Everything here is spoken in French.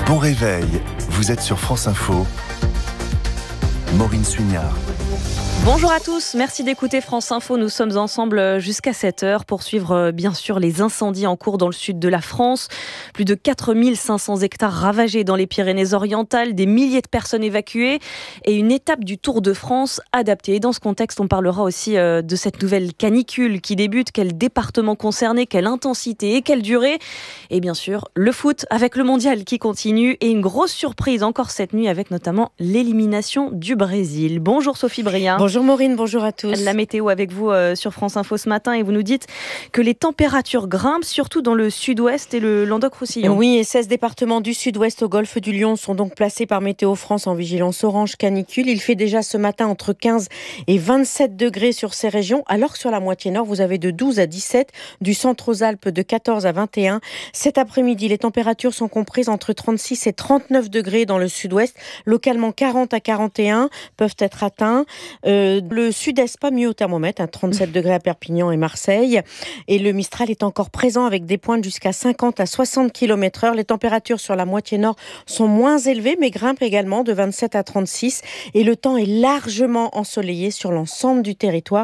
Bon réveil, vous êtes sur France Info. Maureen Suignard. Bonjour à tous, merci d'écouter France Info. Nous sommes ensemble jusqu'à 7h pour suivre bien sûr les incendies en cours dans le sud de la France. Plus de 4500 hectares ravagés dans les Pyrénées-Orientales, des milliers de personnes évacuées et une étape du Tour de France adaptée. Et dans ce contexte, on parlera aussi de cette nouvelle canicule qui débute. Quel département concerné, quelle intensité et quelle durée. Et bien sûr, le foot avec le mondial qui continue et une grosse surprise encore cette nuit avec notamment l'élimination du Brésil. Bonjour Sophie Brien. Bonjour Maureen, bonjour à tous. La météo avec vous sur France Info ce matin et vous nous dites que les températures grimpent surtout dans le sud-ouest et le Languedoc-Roussillon. Oui, et 16 départements du sud-ouest au golfe du Lion sont donc placés par Météo France en vigilance orange canicule. Il fait déjà ce matin entre 15 et 27 degrés sur ces régions, alors que sur la moitié nord, vous avez de 12 à 17, du centre aux Alpes de 14 à 21. Cet après-midi, les températures sont comprises entre 36 et 39 degrés dans le sud-ouest. Localement, 40 à 41 peuvent être atteints. Le sud-est, pas mieux au thermomètre, 37 degrés à Perpignan et Marseille. Et le Mistral est encore présent avec des pointes jusqu'à 50 à 60 km/h. Les températures sur la moitié nord sont moins élevées, mais grimpent également de 27 à 36. Et le temps est largement ensoleillé sur l'ensemble du territoire.